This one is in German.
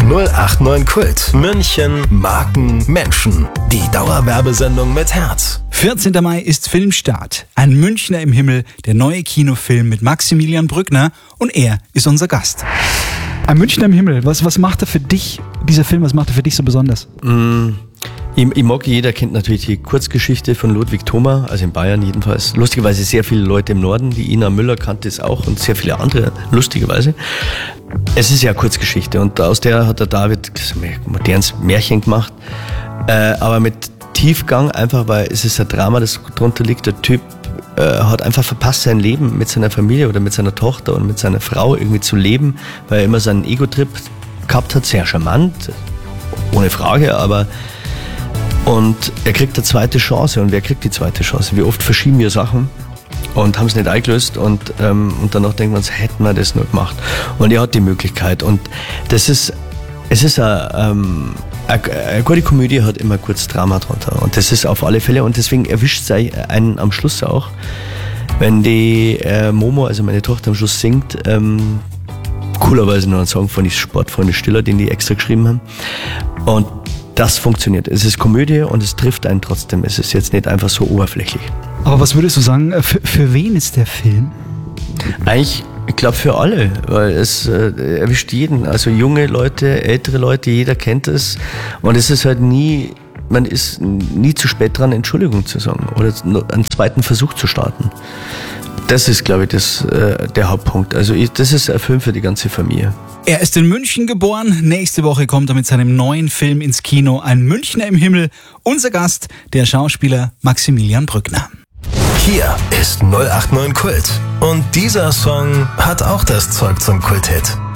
089 Kult. München, Marken, Menschen. Die Dauerwerbesendung mit Herz. 14. Mai ist Filmstart. Ein Münchner im Himmel, der neue Kinofilm mit Maximilian Brückner, und er ist unser Gast. Ein Münchner im Himmel, was macht er für dich, dieser Film, was macht er für dich so besonders? Ich mag, jeder kennt natürlich die Kurzgeschichte von Ludwig Thoma, also in Bayern jedenfalls. Lustigerweise sehr viele Leute im Norden, die Ina Müller kannte es auch und sehr viele andere, lustigerweise. Es ist ja eine Kurzgeschichte und aus der hat der David ein modernes Märchen gemacht, aber mit Tiefgang, einfach weil es ist ein Drama, das drunter liegt. Der Typ hat einfach verpasst, sein Leben mit seiner Familie oder mit seiner Tochter und mit seiner Frau irgendwie zu leben, weil er immer seinen Ego-Trip gehabt hat, sehr charmant, ohne Frage, aber und er kriegt eine zweite Chance. Und wer kriegt die zweite Chance? Wie oft verschieben wir Sachen und haben es nicht eingelöst und danach denken wir uns, hätten wir das nur gemacht. Und er hat die Möglichkeit. Und es ist eine gute Komödie, hat immer kurz Drama drunter. Und das ist auf alle Fälle, und deswegen erwischt es einen am Schluss auch, wenn die Momo, also meine Tochter, am Schluss singt, coolerweise noch einen Song von die Sportfreunde Stiller, den die extra geschrieben haben. Und das funktioniert. Es ist Komödie und es trifft einen trotzdem. Es ist jetzt nicht einfach so oberflächlich. Aber was würdest du sagen, für wen ist der Film? Eigentlich, ich glaube für alle, weil es erwischt jeden. Also junge Leute, ältere Leute, jeder kennt es. Und es ist halt man ist nie zu spät dran, Entschuldigung zu sagen oder einen zweiten Versuch zu starten. Das ist, glaube ich, der Hauptpunkt. Also das ist ein Film für die ganze Familie. Er ist in München geboren. Nächste Woche kommt er mit seinem neuen Film ins Kino. Ein Münchner im Himmel. Unser Gast, der Schauspieler Maximilian Brückner. Hier ist 089 Kult. Und dieser Song hat auch das Zeug zum Kulthit.